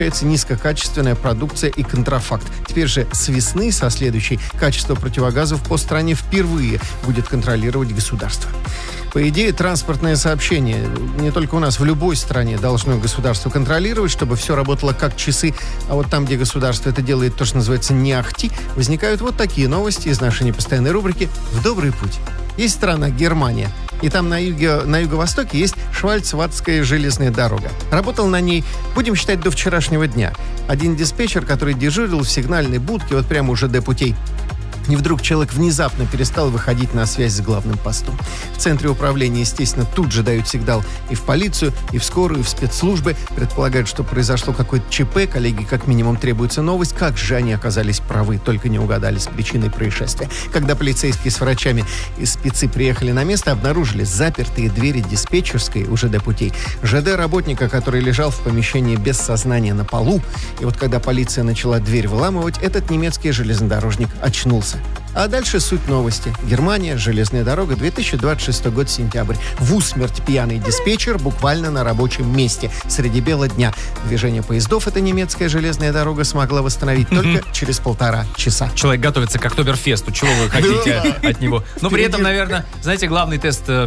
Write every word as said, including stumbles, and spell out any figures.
низкокачественная продукция и контрафакт. Теперь же с весны, со следующей, качество противогазов по стране впервые будет контролировать государство. По идее, транспортное сообщение не только у нас, в любой стране должно государство контролировать, чтобы все работало как часы. А вот там, где государство это делает, то, что называется, не ахти, возникают вот такие новости из нашей непостоянной рубрики «В добрый путь». Есть страна Германия, и там на, юге, на юго-востоке есть Швальцвальдская железная дорога. Работал на ней, будем считать, до вчерашнего дня. Один диспетчер, который дежурил в сигнальной будке, вот прямо у ЖД путей, и вдруг человек внезапно перестал выходить на связь с главным постом. В центре управления, естественно, тут же дают сигнал и в полицию, и в скорую, и в спецслужбы. Предполагают, что произошло какое-то ЧП. Коллеги, как минимум, требуется новость. Как же они оказались правы, только не угадали с причиной происшествия. Когда полицейские с врачами и спецы приехали на место, обнаружили запертые двери диспетчерской у ЖД путей. ЖД работника, который лежал в помещении без сознания на полу. И вот когда полиция начала дверь выламывать, этот немецкий железнодорожник очнулся. А дальше суть новости. Германия, железная дорога, две тысячи двадцать шестой год, сентябрь. В усмерть пьяный диспетчер буквально на рабочем месте среди бела дня. Движение поездов эта немецкая железная дорога смогла восстановить только через полтора часа. Человек готовится к Октоберфесту. Чего вы хотите от него? Но при этом, наверное, знаете, главный тест